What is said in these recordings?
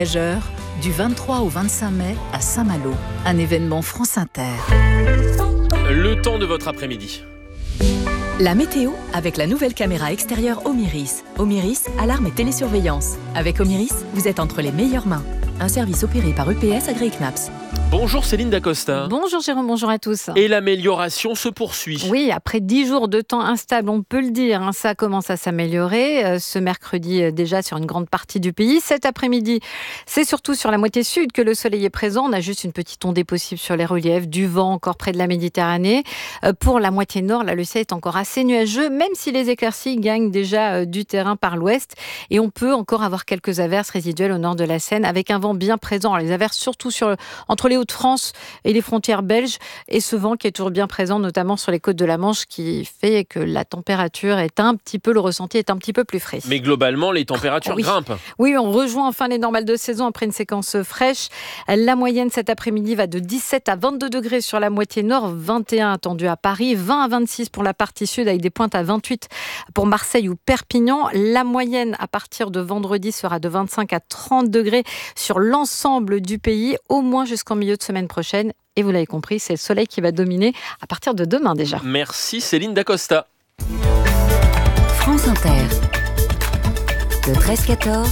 Voyageurs, du 23 au 25 mai à Saint-Malo, un événement France Inter. Le temps de votre après-midi. La météo avec la nouvelle caméra extérieure Omiris. Omiris, alarme et télésurveillance. Avec Omiris, vous êtes entre les meilleures mains. Un service opéré par EPS agréé CNAPS. Bonjour Céline Dacosta. Bonjour Jérôme, bonjour à tous. Et l'amélioration se poursuit. Oui, après 10 jours de temps instable, on peut le dire, ça commence à s'améliorer. Ce mercredi déjà sur une grande partie du pays. Cet après-midi, c'est surtout sur la moitié sud que le soleil est présent. On a juste une petite ondée possible sur les reliefs, du vent encore près de la Méditerranée. Pour la moitié nord, là, le ciel est encore assez nuageux, même si les éclaircies gagnent déjà du terrain par l'ouest. Et on peut encore avoir quelques averses résiduelles au nord de la Seine, avec un vent bien présent. Alors, les averses surtout entre les Hauts-de-France et les frontières belges, et ce vent qui est toujours bien présent, notamment sur les côtes de la Manche, qui fait que la température le ressenti est un petit peu plus frais. Mais globalement, les températures grimpent. Oui, on rejoint enfin les normales de saison après une séquence fraîche. La moyenne cet après-midi va de 17 à 22 degrés sur la moitié nord, 21 attendu à Paris, 20 à 26 pour la partie sud, avec des pointes à 28 pour Marseille ou Perpignan. La moyenne à partir de vendredi sera de 25 à 30 degrés sur l'ensemble du pays, au moins jusqu'en milieu de semaine prochaine. Et vous l'avez compris, c'est le soleil qui va dominer à partir de demain déjà. Merci Céline Dacosta. France Inter. Le 13-14,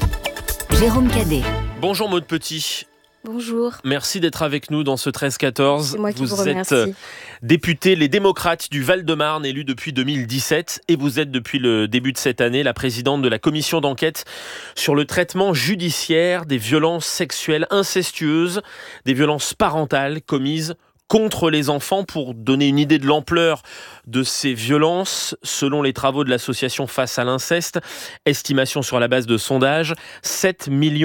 Jérôme Cadet. Bonjour Maud Petit. Bonjour. Merci d'être avec nous dans ce 13-14. C'est moi qui vous êtes remercie. député Les Démocrates du Val-de-Marne, élu depuis 2017, et vous êtes depuis le début de cette année la présidente de la commission d'enquête sur le traitement judiciaire des violences sexuelles incestueuses, des violences parentales commises contre les enfants. Pour donner une idée de l'ampleur de ces violences, selon les travaux de l'association Face à l'inceste, estimation sur la base de sondages, 7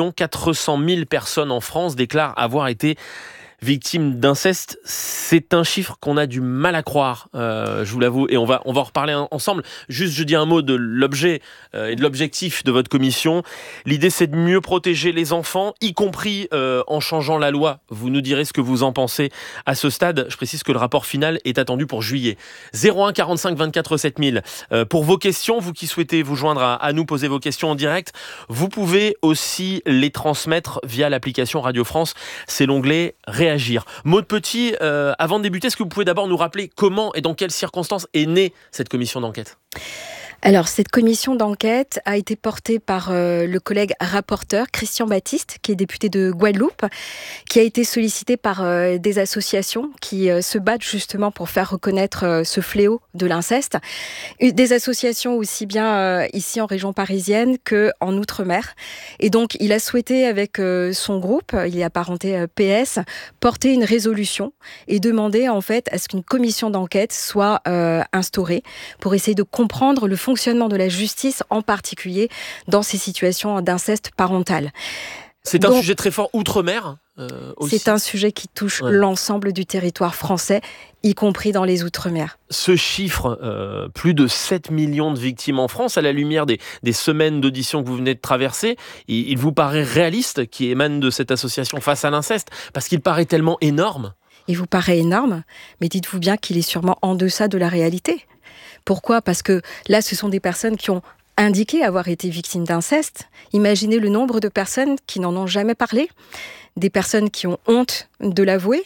400 000 personnes en France déclarent avoir été victimes d'inceste. C'est un chiffre qu'on a du mal à croire, je vous l'avoue, et on va en reparler ensemble. Juste, je dis un mot de l'objet et de l'objectif de votre commission. L'idée, c'est de mieux protéger les enfants, y compris en changeant la loi. Vous nous direz ce que vous en pensez à ce stade. Je précise que le rapport final est attendu pour juillet. 01 45 24 7000. Pour vos questions, vous qui souhaitez vous joindre à nous, poser vos questions en direct, vous pouvez aussi les transmettre via l'application Radio France. C'est l'onglet Réagir. Maud Petit, avant de débuter, est-ce que vous pouvez d'abord nous rappeler comment et dans quelles circonstances est née cette commission d'enquête ? Alors, cette commission d'enquête a été portée par le collègue rapporteur Christian Baptiste, qui est député de Guadeloupe, qui a été sollicité par des associations qui se battent justement pour faire reconnaître ce fléau de l'inceste. Des associations aussi bien ici en région parisienne qu'en Outre-mer. Et donc, il a souhaité, avec son groupe, il est apparenté PS, porter une résolution et demander en fait à ce qu'une commission d'enquête soit instaurée pour essayer de comprendre le fonctionnement de la justice, en particulier dans ces situations d'inceste parental. C'est un sujet très fort outre-mer aussi. C'est un sujet qui touche l'ensemble du territoire français, y compris dans les outre-mer. Ce chiffre, plus de 7 millions de victimes en France, à la lumière des semaines d'audition que vous venez de traverser, il vous paraît réaliste, qui émane de cette association Face à l'inceste, parce qu'il paraît tellement énorme? Il vous paraît énorme, mais dites-vous bien qu'il est sûrement en deçà de la réalité. Pourquoi ? Parce que là, ce sont des personnes qui ont indiqué avoir été victimes d'inceste. Imaginez le nombre de personnes qui n'en ont jamais parlé, des personnes qui ont honte de l'avouer,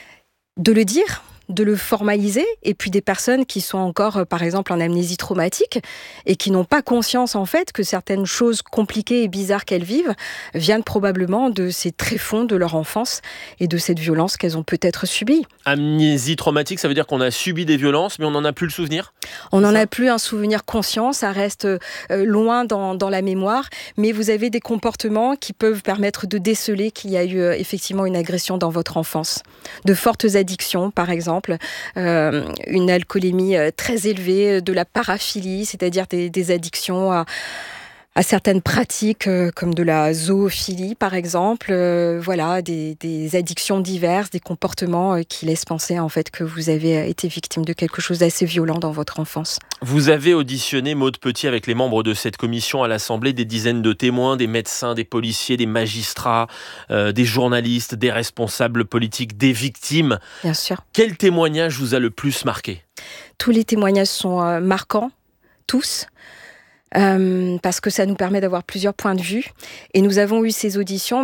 de le dire, de le formaliser, et puis des personnes qui sont encore, par exemple, en amnésie traumatique et qui n'ont pas conscience, en fait, que certaines choses compliquées et bizarres qu'elles vivent viennent probablement de ces tréfonds de leur enfance et de cette violence qu'elles ont peut-être subie. Amnésie traumatique, ça veut dire qu'on a subi des violences, mais on n'en a plus le souvenir ? On n'en a plus un souvenir conscient, ça reste loin dans la mémoire, mais vous avez des comportements qui peuvent permettre de déceler qu'il y a eu effectivement une agression dans votre enfance. De fortes addictions, par exemple, une alcoolémie très élevée, de la paraphilie, c'est-à-dire des addictions à certaines pratiques comme de la zoophilie par exemple, voilà, des addictions diverses, des comportements qui laissent penser en fait que vous avez été victime de quelque chose d'assez violent dans votre enfance. Vous avez auditionné, Maud Petit, avec les membres de cette commission à l'Assemblée, des dizaines de témoins, des médecins, des policiers, des magistrats, des journalistes, des responsables politiques, des victimes. Bien sûr. Quel témoignage vous a le plus marqué ? Tous les témoignages sont marquants, tous. parce que ça nous permet d'avoir plusieurs points de vue. Et nous avons eu ces auditions